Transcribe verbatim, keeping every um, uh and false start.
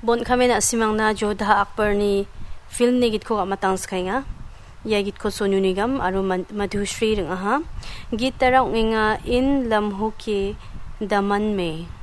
Bon kami na simang na Jodha Akbar ni film ni git ko matang skai nga. Ya git ko Sonu Nigam aru Madhushri ring aha. Git tara nga in lam ho ke daman me.